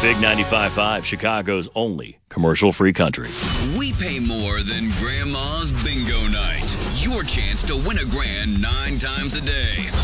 Big 95.5, Chicago's only commercial-free country. We pay more than Grandma's Bingo Night. Your chance to win $1,000 9 times a day.